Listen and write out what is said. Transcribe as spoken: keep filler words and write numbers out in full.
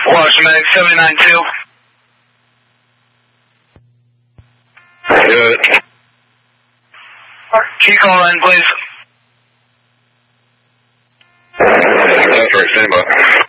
Washington Medic seventy-nine two. Good. Key call in, please. That's right, stand by.